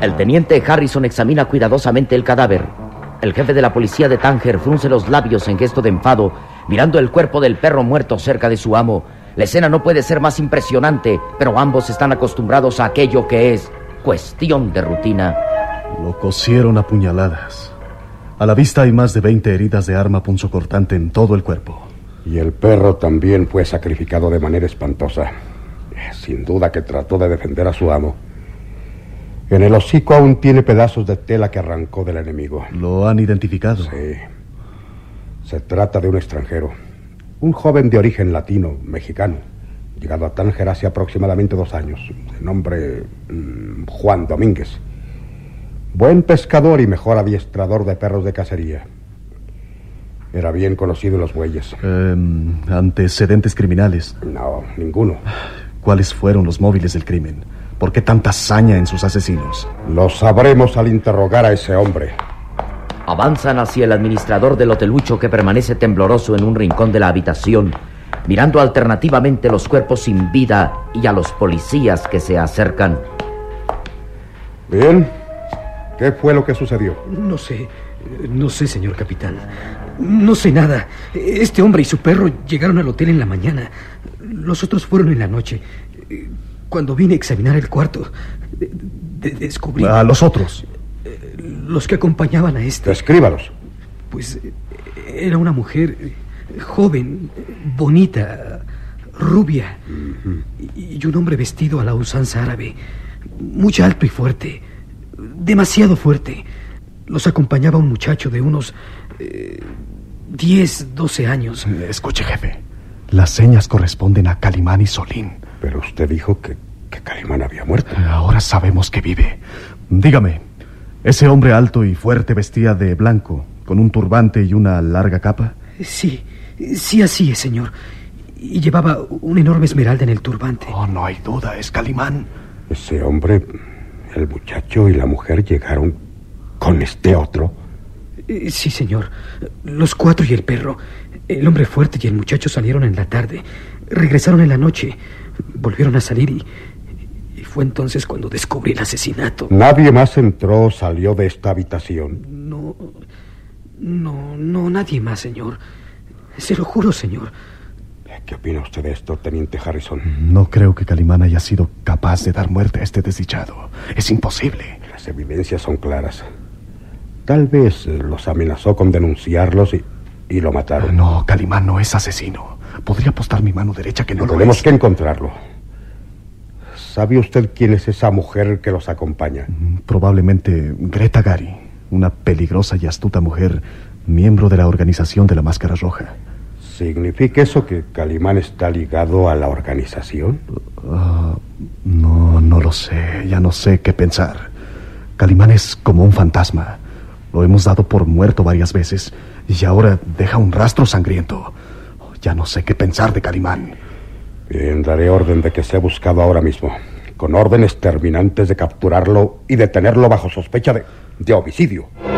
El teniente Harrison examina cuidadosamente el cadáver. El jefe de la policía de Tánger frunce los labios en gesto de enfado, mirando el cuerpo del perro muerto cerca de su amo. La escena no puede ser más impresionante, pero ambos están acostumbrados a aquello que es cuestión de rutina. Lo cosieron a puñaladas. A la vista hay más de 20 heridas de arma punzocortante en todo el cuerpo. Y el perro también fue sacrificado de manera espantosa. Sin duda que trató de defender a su amo. En el hocico aún tiene pedazos de tela que arrancó del enemigo. ¿Lo han identificado? Sí. Se trata de un extranjero. Un joven de origen latino, mexicano, llegado a Tánger hace aproximadamente 2 años. De nombre Juan Domínguez. Buen pescador y mejor adiestrador de perros de cacería. Era bien conocido en los bueyes. ¿Antecedentes criminales? No, ninguno. ¿Cuáles fueron los móviles del crimen? ¿Por qué tanta hazaña en sus asesinos? Lo sabremos al interrogar a ese hombre. Avanzan hacia el administrador del hotelucho, que permanece tembloroso en un rincón de la habitación, mirando alternativamente los cuerpos sin vida y a los policías que se acercan. Bien. ¿Qué fue lo que sucedió? No sé, señor capitán. No sé nada. Este hombre y su perro llegaron al hotel en la mañana. Los otros fueron en la noche. Cuando vine a examinar el cuarto, descubrí... ¿A los otros? Los que acompañaban a este. Descríbalos. Pues era una mujer joven, bonita, rubia, y un hombre vestido a la usanza árabe, muy alto y fuerte, demasiado fuerte. Los acompañaba un muchacho de unos 10, 12 años. Escuche, jefe. Las señas corresponden a Calimán y Solín. Pero usted dijo que Calimán había muerto. Ahora sabemos que vive. Dígame, ¿ese hombre alto y fuerte vestía de blanco, con un turbante y una larga capa? Sí, así es, señor. Y llevaba una enorme esmeralda en el turbante. Oh, no hay duda, es Calimán. Ese hombre, el muchacho y la mujer llegaron con este otro. Sí, señor. Los 4 y el perro. El hombre fuerte y el muchacho salieron en la tarde. Regresaron en la noche. Volvieron a salir y fue entonces cuando descubrí el asesinato. ¿Nadie más entró o salió de esta habitación? No, nadie más, señor. Se lo juro, señor. ¿Qué opina usted de esto, teniente Harrison? No creo que Calimán haya sido capaz de dar muerte a este desdichado. Es imposible. Las evidencias son claras. Tal vez los amenazó con denunciarlos y lo mataron. No, Calimán no es asesino. Podría apostar mi mano derecha que no lo es. Tenemos que encontrarlo. ¿Sabe usted quién es esa mujer que los acompaña? Probablemente Greta Gary, una peligrosa y astuta mujer, miembro de la organización de la Máscara Roja. ¿Significa eso que Calimán está ligado a la organización? No lo sé. Ya no sé qué pensar. Calimán es como un fantasma. Lo hemos dado por muerto varias veces y ahora deja un rastro sangriento. Ya no sé qué pensar de Calimán. Bien, daré orden de que sea buscado ahora mismo, con órdenes terminantes de capturarlo y detenerlo bajo sospecha de homicidio.